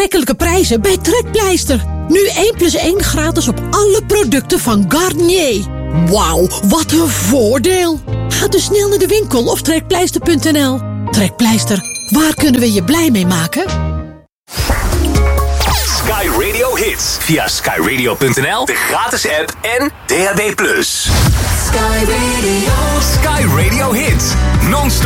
aantrekkelijke prijzen bij Trekpleister. Nu 1+1 gratis op alle producten van Garnier. Wauw, wat een voordeel. Ga dus snel naar de winkel of trekpleister.nl. Trekpleister, waar kunnen we je blij mee maken? Sky Radio Hits. Via skyradio.nl, de gratis app en DAB+. Sky Radio. Sky Radio Hits. Non-stop